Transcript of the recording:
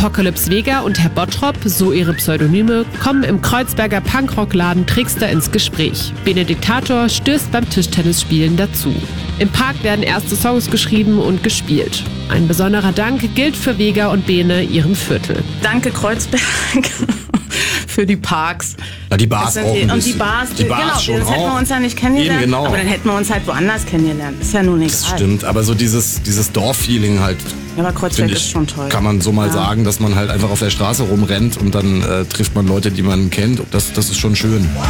Apocalypse Vega und Herr Bottrop, so ihre Pseudonyme, kommen im Kreuzberger Punkrockladen Trickster ins Gespräch. Benediktator stößt beim Tischtennisspielen dazu. Im Park werden erste Songs geschrieben und gespielt. Ein besonderer Dank gilt für Vega und Bene, ihrem Viertel. Danke Kreuzberg für die Parks. Ja, die Bars auch ein und bisschen. die Bars genau, schon das hätten wir auch. uns ja nicht kennengelernt. Eben, genau. Aber dann hätten wir uns halt woanders kennengelernt. Ist ja nun egal. Das stimmt, aber so dieses Dorffeeling halt. Ja, aber Kreuzberg ist schon toll. Kann man so mal sagen, dass man halt einfach auf der Straße rumrennt und dann trifft man Leute, die man kennt. Das ist schon schön.